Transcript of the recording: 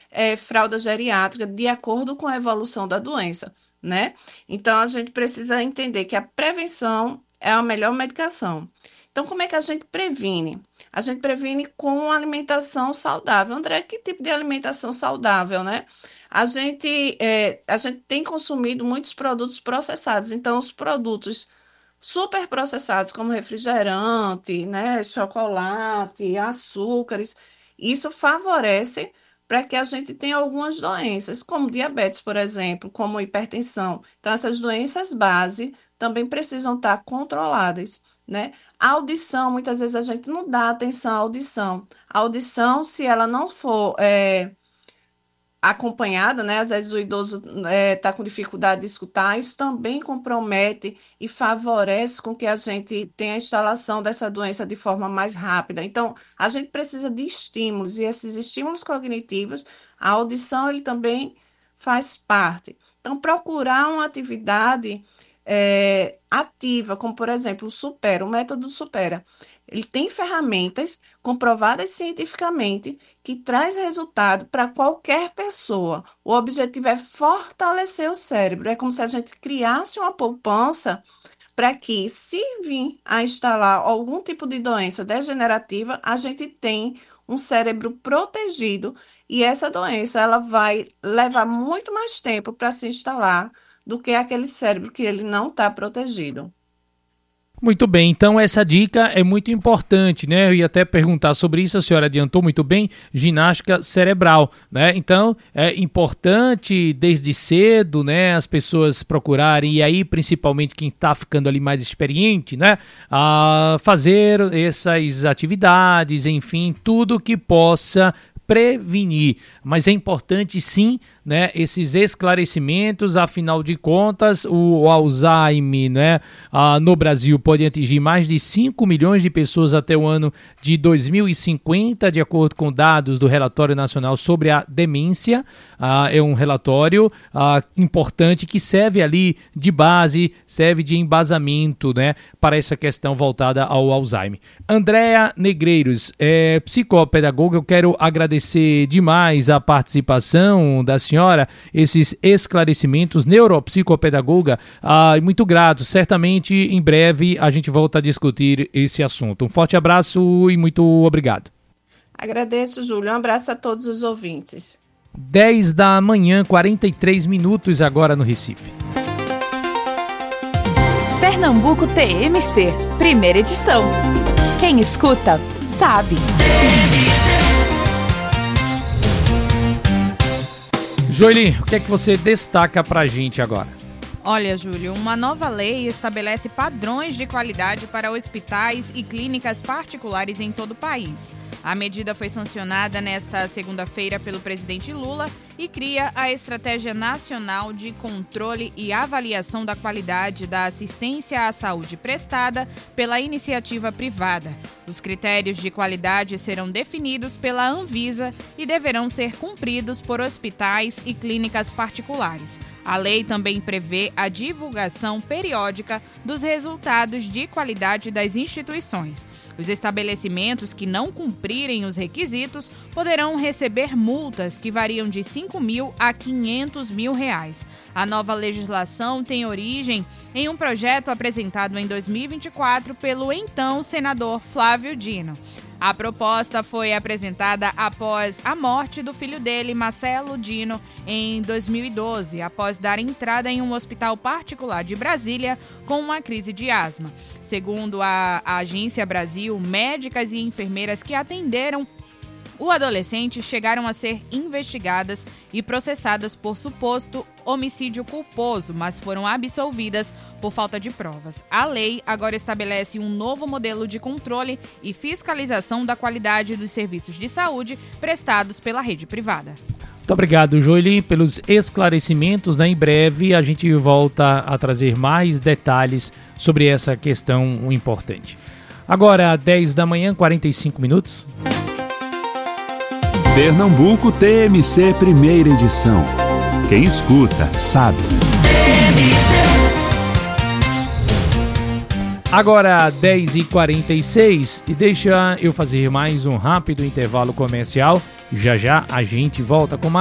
fralda geriátrica de acordo com a evolução da doença, né? Então, a gente precisa entender que a prevenção é a melhor medicação. Então, como é que a gente previne? A gente previne com alimentação saudável. André, que tipo de alimentação saudável, né? A gente tem consumido muitos produtos processados. Então, os produtos super processados, como refrigerante, né, chocolate, açúcares, isso favorece para que a gente tenha algumas doenças, como diabetes, por exemplo, como hipertensão. Então, essas doenças base também precisam estar controladas, né? A audição, muitas vezes a gente não dá atenção à audição. A audição, se ela não for acompanhada, né? Às vezes o idoso está com dificuldade de escutar, isso também compromete e favorece com que a gente tenha a instalação dessa doença de forma mais rápida. Então, a gente precisa de estímulos, e esses estímulos cognitivos, a audição, ele também faz parte. Então, procurar uma atividade ativa, como, por exemplo, o método Supera. Ele tem ferramentas comprovadas cientificamente que traz resultado para qualquer pessoa. O objetivo é fortalecer o cérebro. É como se a gente criasse uma poupança para que, se vir a instalar algum tipo de doença degenerativa, a gente tem um cérebro protegido e essa doença ela vai levar muito mais tempo para se instalar do que aquele cérebro que ele não está protegido. Muito bem, então essa dica é muito importante, né? Eu ia até perguntar sobre isso, a senhora adiantou muito bem, ginástica cerebral, né? Então é importante desde cedo, né, as pessoas procurarem, e aí principalmente quem está ficando ali mais experiente, né, a fazer essas atividades, enfim, tudo que possa prevenir, mas é importante sim, né, esses esclarecimentos, afinal de contas, o Alzheimer, né, no Brasil pode atingir mais de 5 milhões de pessoas até o ano de 2050, de acordo com dados do Relatório Nacional sobre a Demência. É um relatório importante que serve ali de base, serve de embasamento, né, para essa questão voltada ao Alzheimer. Andréa Negreiros, psicopedagoga, eu quero agradecer demais a participação da senhora, esses esclarecimentos, neuropsicopedagoga, muito grato. Certamente em breve a gente volta a discutir esse assunto. Um forte abraço e muito obrigado. Agradeço, Júlio. Um abraço a todos os ouvintes. 10 da manhã, 43 minutos agora no Recife. Pernambuco TMC, primeira edição. Quem escuta, sabe. Joeli, o que é que você destaca pra gente agora? Olha, Júlio, uma nova lei estabelece padrões de qualidade para hospitais e clínicas particulares em todo o país. A medida foi sancionada nesta segunda-feira pelo presidente Lula e cria a Estratégia Nacional de Controle e Avaliação da Qualidade da Assistência à Saúde prestada pela iniciativa privada. Os critérios de qualidade serão definidos pela Anvisa e deverão ser cumpridos por hospitais e clínicas particulares. A lei também prevê a divulgação periódica dos resultados de qualidade das instituições. Os estabelecimentos que não cumprirem os requisitos poderão receber multas que variam de R$5.000 a R$500.000. A nova legislação tem origem em um projeto apresentado em 2024 pelo então senador Flávio Dino. A proposta foi apresentada após a morte do filho dele, Marcelo Dino, em 2012, após dar entrada em um hospital particular de Brasília com uma crise de asma. Segundo a Agência Brasil, médicas e enfermeiras que atenderam o adolescente chegaram a ser investigadas e processadas por suposto homicídio culposo, mas foram absolvidas por falta de provas. A lei agora estabelece um novo modelo de controle e fiscalização da qualidade dos serviços de saúde prestados pela rede privada. Muito obrigado, Joeli, pelos esclarecimentos. Em breve a gente volta a trazer mais detalhes sobre essa questão importante. Agora, 10 da manhã, 45 minutos. Pernambuco TMC, primeira edição. Quem escuta, sabe. Agora, 10h46, e deixa eu fazer mais um rápido intervalo comercial. Já já a gente volta com mais.